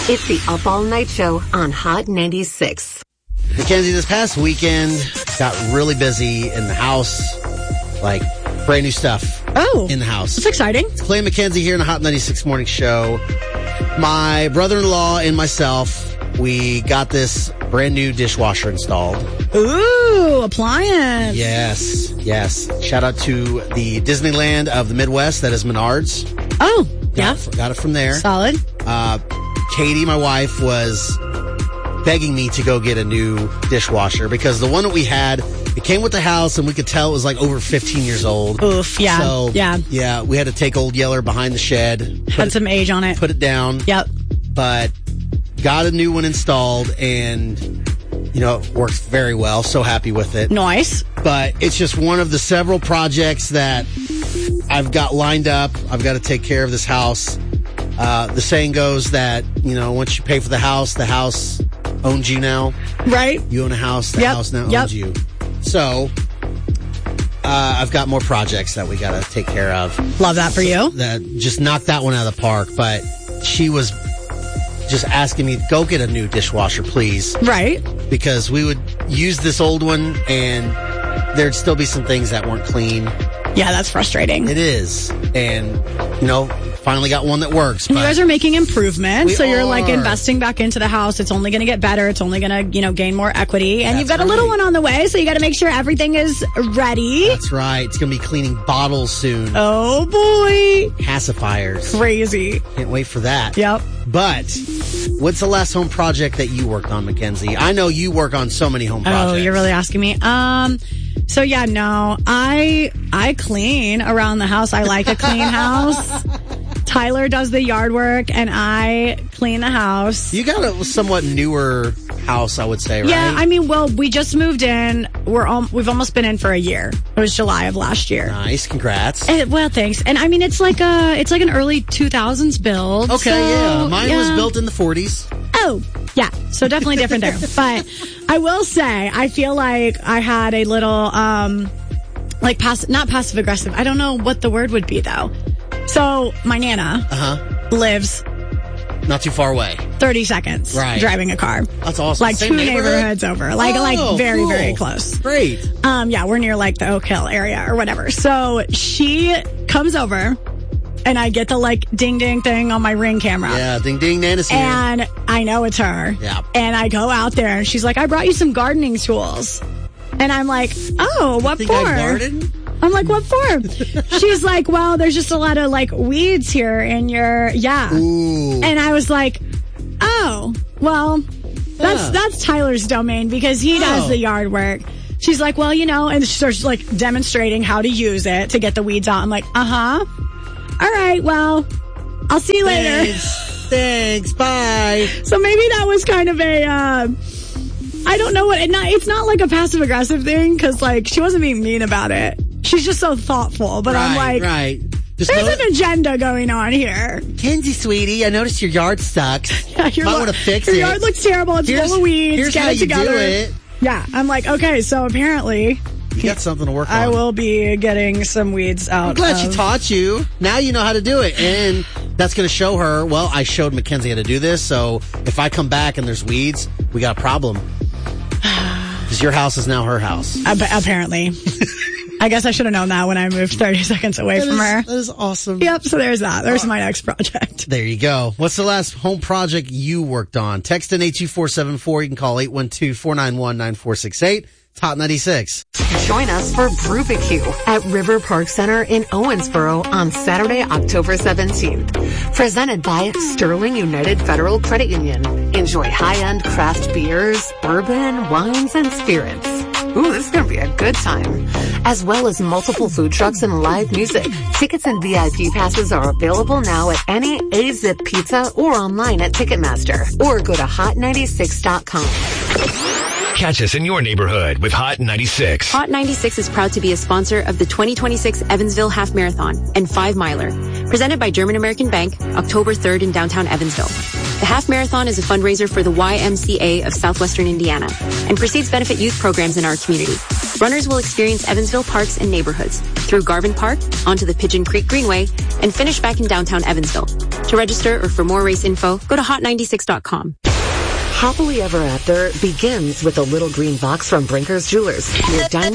It's the Up All Night Show on Hot 96. Mackenzie, this past weekend got really busy in the house, like brand new stuff in the house. That's exciting. It's Clay and Mackenzie here in the Hot 96 Morning Show. My brother-in-law and myself, we got this brand new dishwasher installed. Ooh, appliance. Yes. Shout out to the Disneyland of the Midwest, that is Menards. Oh, yeah. Got it from there. Solid. Katie, my wife, was begging me to go get a new dishwasher because the one that we had, it came with the house and we could tell it was like over 15 years old. Oof, yeah. So, yeah, we had to take old Yeller behind the shed. Had some age on it. Put it down. Yep. But got a new one installed and, it works very well. So happy with it. Nice. But it's just one of the several projects that I've got lined up. I've got to take care of this house. The saying goes that, once you pay for the house owns you now. Right. You own a house, the house now owns you. So, I've got more projects that we got to take care of. Love that for you. That just knocked that one out of the park, but she was just asking me, go get a new dishwasher, please. Right. Because we would use this old one and there'd still be some things that weren't clean. Yeah, that's frustrating. It is. And, finally got one that works. And you guys are making improvements, so you're like are. investing back into the house. It's only going to get better. It's only going to, gain more equity. And That's you've got a little one on the way, so you got to make sure everything is ready. That's right. It's going to be cleaning bottles soon. Oh boy. Pacifiers. Crazy. Can't wait for that. Yep. But what's the last home project that you worked on, Mackenzie? I know you work on so many home projects. Oh, you're really asking me? So yeah, no, I clean around the house. I like a clean house. Tyler does the yard work and I clean the house. You got a somewhat newer house, I would say, right? Yeah, we just moved in. We've almost been in for a year. It was July of last year. Nice, congrats. Well, thanks. And it's like an early 2000s build. Okay, so, yeah. Mine was built in the 40s. Oh, yeah. So definitely different there. But I will say, I feel like I had a little, not passive aggressive. I don't know what the word would be though. So my Nana lives not too far away. 30 seconds driving a car. That's awesome. Like Same two neighborhoods over. Like very, cool. very close. Great. Yeah, we're near like the Oak Hill area or whatever. So she comes over and I get the ding ding thing on my Ring camera. Yeah, ding ding, Nana's here. And I know it's her. Yeah. And I go out there and she's like, I brought you some gardening tools. And I'm like, oh, what for? I garden? I'm like, what for? She's like, well, there's just a lot of weeds here in your, Ooh. And I was like, oh, well, that's Tyler's domain because he does the yard work. She's like, well, and she starts demonstrating how to use it to get the weeds out. I'm like, uh-huh. All right, well, I'll see you later. Thanks, bye. So maybe that was kind of a, I don't know it's not like a passive aggressive thing because she wasn't being mean about it. She's just so thoughtful, but I'm like, there's an agenda going on here. Kenzie, sweetie, I noticed your yard sucks. Yeah, you might want to fix it. Your yard looks terrible. It's full of weeds. Here's Get how it together. You do it. Yeah, I'm like, okay, so apparently you got something to work on. I will be getting some weeds out. I'm glad she taught you. Now you know how to do it. And that's going to show her, well, I showed Mackenzie how to do this, so if I come back and there's weeds, we got a problem. Because your house is now her house. Apparently. I guess I should have known that when I moved 30 seconds away from her. That is awesome. Yep, so there's that. There's my next project. There you go. What's the last home project you worked on? Text in 82474. You can call 812-491-9468. It's Hot 96. Join us for Brewbecue at River Park Center in Owensboro on Saturday, October 17th. Presented by Sterling United Federal Credit Union. Enjoy high-end craft beers, bourbon, wines, and spirits. Ooh, this is going to be a good time. As well as multiple food trucks and live music. Tickets and VIP passes are available now at any A-Zip Pizza or online at Ticketmaster. Or go to hot96.com. Catch us in your neighborhood with Hot 96. Hot 96 is proud to be a sponsor of the 2026 Evansville Half Marathon and 5 Miler, presented by German American Bank, October 3rd in downtown Evansville. The Half Marathon is a fundraiser for the YMCA of Southwestern Indiana and precedes benefit youth programs in our community. Runners will experience Evansville parks and neighborhoods through Garvin Park, onto the Pigeon Creek Greenway, and finish back in downtown Evansville. To register or for more race info, go to hot96.com. Happily Ever After begins with a little green box from Brinker's Jewelers. Your diamond